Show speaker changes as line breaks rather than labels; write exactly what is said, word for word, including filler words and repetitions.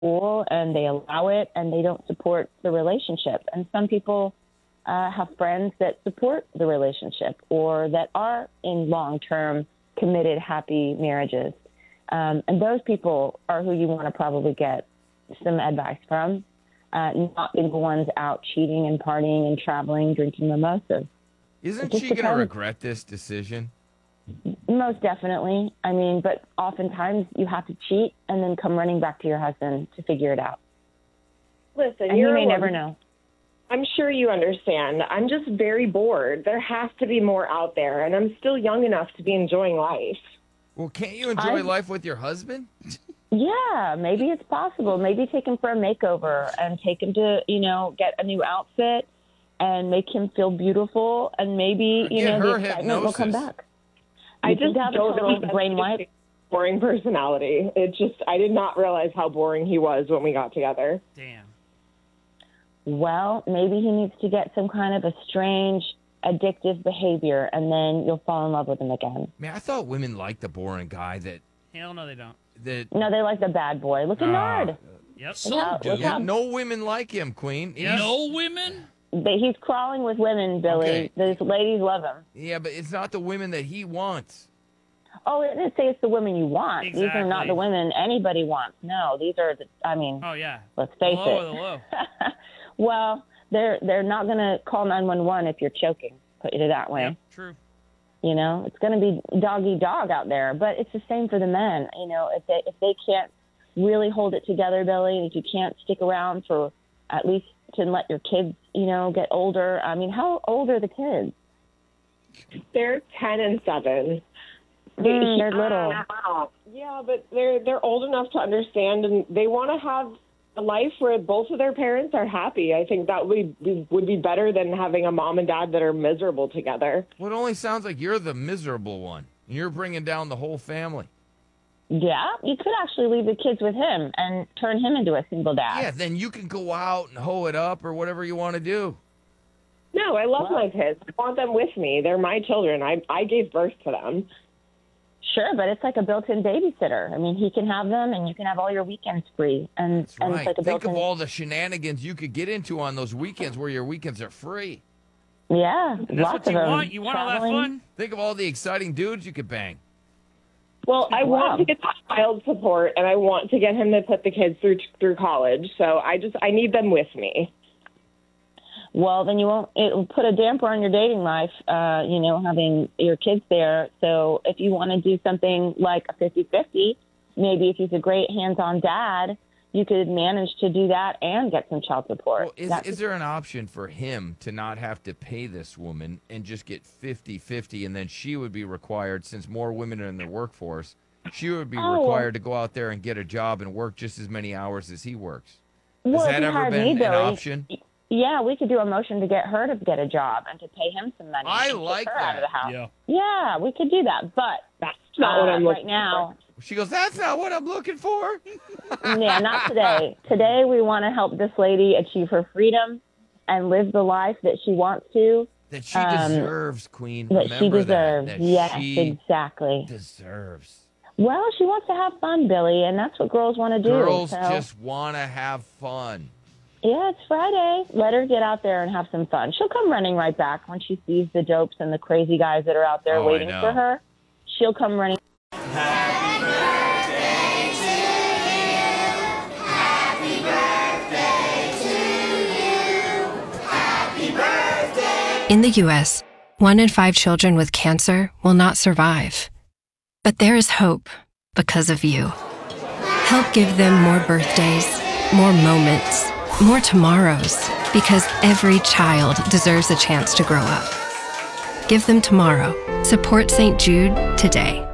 cool and they allow it and they don't support the relationship. And some people uh, have friends that support the relationship or that are in long-term committed, happy marriages. Um, and those people are who you want to probably get some advice from, uh, not being the ones out cheating and partying and traveling, drinking mimosas.
Isn't she going to regret this decision?
Most definitely. I mean, but oftentimes you have to cheat and then come running back to your husband to figure it out.
Listen,
and
you're
you may
a
never
woman.
know.
I'm sure you understand. I'm just very bored. There has to be more out there, and I'm still young enough to be enjoying life.
Well, can't you enjoy
I,
life with your husband?
Yeah, maybe it's possible. Maybe take him for a makeover and take him to, you know, get a new outfit and make him feel beautiful, and maybe, you
Get
know,
her
the excitement
hypnosis.
will come back.
I
You
just
think have a
don't
total
know
brain wipe.
Boring personality. It just, I did not realize how boring he was when we got together.
Damn.
Well, maybe he needs to get some kind of a strange, addictive behavior, and then you'll fall in love with him again.
Man, I thought women liked the boring guy that...
Hell no, they don't.
that
No, they like the bad boy. Look at
uh,
Nard.
Yep.
Some
Yeah,
do.
Yeah, no women like him, Queen. He's-
No women?
They, he's crawling with women, Billy.
Okay.
Those ladies love him.
Yeah, but it's not the women that he wants.
Oh, it didn't say it's the women you want. These are not
Exactly.
the women anybody wants. No, these are the, I mean,
Oh, yeah.
let's face
the low
it.
of the low.
Well, they're they're not going to call nine one one if you're choking, put it that way.
Yep, true.
You know, it's going to be dog eat dog out there, but it's the same for the men. You know, if they if they can't really hold it together, Billy, if you can't stick around for at least to let your kids, you know, get older. I mean, how old are the kids?
They're ten and seven.
Mm, they're little.
Yeah, but they're they're old enough to understand, and they want to have a life where both of their parents are happy. I think that would be, would be better than having a mom and dad that are miserable together.
Well, it only sounds like you're the miserable one. And you're bringing down the whole family.
Yeah, you could actually leave the kids with him and turn him into a single dad.
Yeah, then you can go out and hoe it up or whatever you want to do.
No, I love my kids. I want them with me. They're my children. I I gave birth to them.
Sure, but it's like a built-in babysitter. I mean, he can have them, and you can have all your weekends free. And,
That's
and
right.
it's like a
Think
built-in.
of all the shenanigans you could get into on those weekends where your weekends are free.
Yeah,
And that's
lots
what
of
you
them.
want. You want all that
Traveling.
fun?
Think of all the exciting dudes you could bang.
Well, I
Wow.
want to get child support, and I want to get him to put the kids through through college. So I just I need them with me.
Well, then you won't. It will put a damper on your dating life. Uh, you know, having your kids there. So if you want to do something like a fifty-fifty, maybe if he's a great hands-on dad, you could manage to do that and get some child support.
Well, is,
That-
is there an option for him to not have to pay this woman and just get fifty-fifty, and then she would be required, since more women are in the workforce, she would be
Oh.
required to go out there and get a job and work just as many hours as he works?
well,
Has
if
that
he
ever
hired
been
me,
an
Billy,
option?
Yeah, we could do a motion to get her to get a job and to pay him some money.
I
and get
like
her out of
that.
the house.
Yeah.
Yeah, we could do that. But
That's not what
uh,
I'm
right
looking
now,
She goes, that's not what I'm looking for.
yeah, not today. Today we want to help this lady achieve her freedom and live the life that she wants to,
That she
Um,
deserves, Queen.
that
Remember
she deserves.
that. That
Yes,
she
exactly.
deserves.
Well, she wants to have fun, Billy, and that's what girls want to do.
Girls
so,
just want to have fun.
yeah, it's Friday. Let her get out there and have some fun. She'll come running right back when she sees the dopes and the crazy guys that are out there
Oh, I
waiting
know.
for her. She'll come running.
In the U S, one in five children with cancer will not survive. But there is hope because of you. Help give them more birthdays, more moments, more tomorrows, because every child deserves a chance to grow up. Give them tomorrow. Support Saint Jude today.